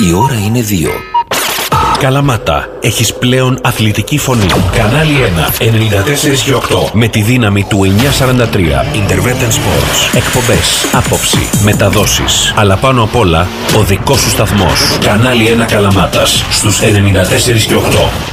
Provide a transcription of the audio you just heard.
Η ώρα είναι 2. Καλαμάτα, έχεις πλέον αθλητική φωνή. Κανάλι 1, 94 και 8. Με τη δύναμη του 943. Intervention Sports. Εκπομπές, άποψη, μεταδόσεις. Αλλά πάνω απ' όλα, ο δικός σου σταθμός. Κανάλι 1 Καλαμάτας, στους 94 και 8.